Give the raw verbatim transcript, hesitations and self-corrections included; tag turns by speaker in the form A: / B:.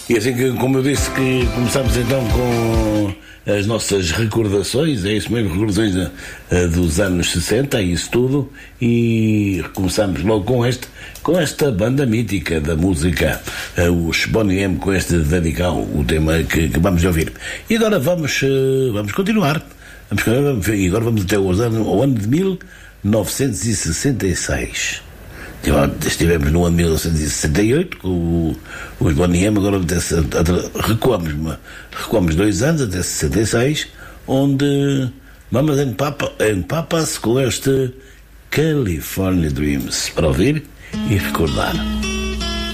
A: E assim que, como eu disse, que começamos então com as nossas recordações, é isso mesmo, recordações uh, dos anos sessenta, é isso tudo, e começamos logo com este, com esta banda mítica da música, uh, os Boney M, com este Radical, o tema que, que vamos ouvir. E agora vamos, uh, vamos continuar, vamos continuar, e agora vamos até ao ano, ao ano de mil novecentos e sessenta e seis. Estivemos no ano de mil novecentos e sessenta e oito com o, os Boney M, agora até, recuamos, recuamos dois anos até sessenta e seis, onde vamos empapa-se com este California Dreams para ouvir e recordar.